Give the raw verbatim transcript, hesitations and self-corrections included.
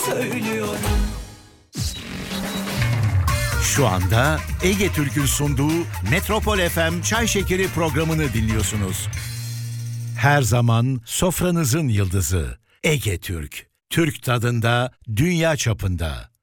söylüyorum. Şu anda Ege Türk'ün sunduğu Metropol F M Çay Şekeri programını dinliyorsunuz. Her zaman sofranızın yıldızı Ege Türk. Türk tadında, dünya çapında.